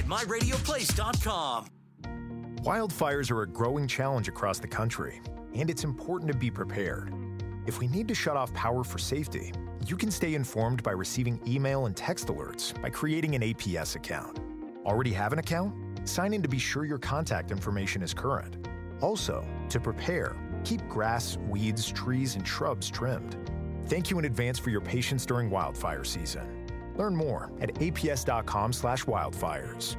myradioplace.com. Wildfires are a growing challenge across the country, and it's important to be prepared. If we need to shut off power for safety, you can stay informed by receiving email and text alerts by creating an APS account. Already have an account? Sign in to be sure your contact information is current. Also, to prepare, keep grass, weeds, trees, and shrubs trimmed. Thank you in advance for your patience during wildfire season. Learn more at aps.com/wildfires.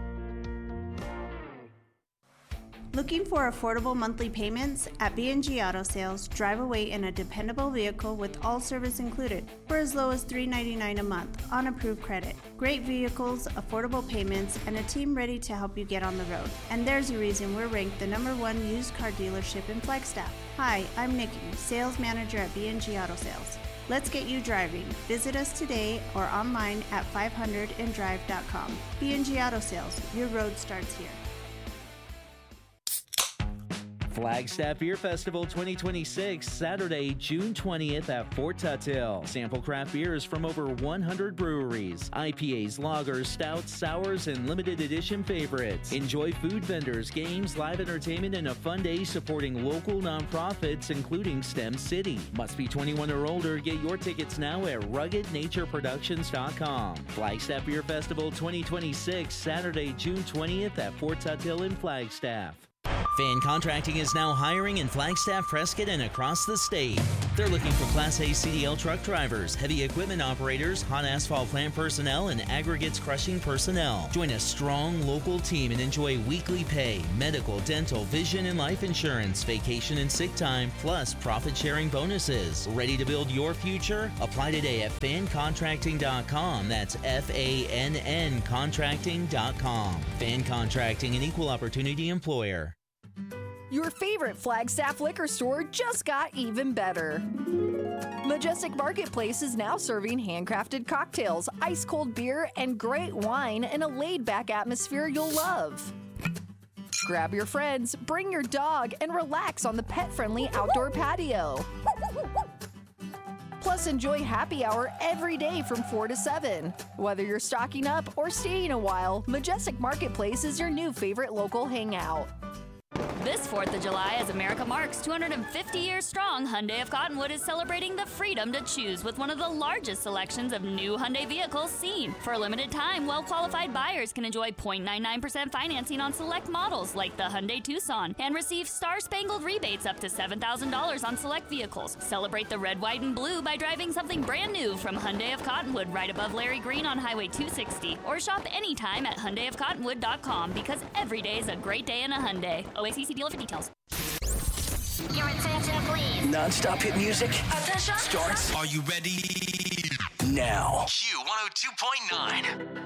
Looking for affordable monthly payments? At B&G Auto Sales, drive away in a dependable vehicle with all service included for as low as $3.99 a month on approved credit. Great vehicles, affordable payments, and a team ready to help you get on the road. And there's a reason we're ranked the '1 used car dealership in Flagstaff. Hi, I'm Nikki, Sales Manager at B&G Auto Sales. Let's get you driving. Visit us today or online at 500andrive.com. B&G Auto Sales, your road starts here. Flagstaff Beer Festival 2026, Saturday, June 20th at Fort Tuthill. Sample craft beers from over 100 breweries. IPAs, lagers, stouts, sours, and limited edition favorites. Enjoy food vendors, games, live entertainment, and a fun day supporting local nonprofits, including STEM City. Must be 21 or older. Get your tickets now at RuggedNatureProductions.com. Flagstaff Beer Festival 2026, Saturday, June 20th at Fort Tuthill in Flagstaff. Fan Contracting is now hiring in Flagstaff, Prescott, and across the state. They're looking for Class A CDL truck drivers, heavy equipment operators, hot asphalt plant personnel, and aggregates crushing personnel. Join a strong local team and enjoy weekly pay, medical, dental, vision, and life insurance, vacation and sick time, plus profit-sharing bonuses. Ready to build your future? Apply today at fancontracting.com. That's FANN contracting.com. Fan Contracting, an equal opportunity employer. Your favorite Flagstaff liquor store just got even better. Majestic Marketplace is now serving handcrafted cocktails, ice-cold beer, and great wine in a laid-back atmosphere you'll love. Grab your friends, bring your dog, and relax on the pet-friendly outdoor patio. Plus, enjoy happy hour every day from 4 to 7. Whether you're stocking up or staying a while, Majestic Marketplace is your new favorite local hangout. This 4th of July, as America marks 250 years strong, Hyundai of Cottonwood is celebrating the freedom to choose with one of the largest selections of new Hyundai vehicles seen. For a limited time, well-qualified buyers can enjoy 0.99% financing on select models like the Hyundai Tucson and receive star-spangled rebates up to $7,000 on select vehicles. Celebrate the red, white, and blue by driving something brand new from Hyundai of Cottonwood right above Larry Green on Highway 260. Or shop anytime at HyundaiofCottonwood.com because every day is a great day in a Hyundai. OACC dealer for details. Your attention, please. Non-stop hit music. Attention. Starts. Are you ready? Now. Q102.9.